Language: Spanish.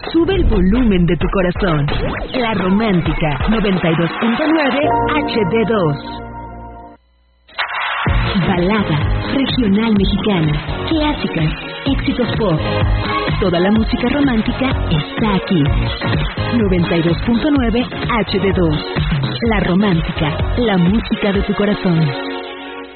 Sube el volumen de tu corazón. La Romántica 92.9 HD2. Balada, regional mexicana, clásicas, éxitos pop. Toda la música romántica está aquí. 92.9 HD2. La Romántica, la música de tu corazón.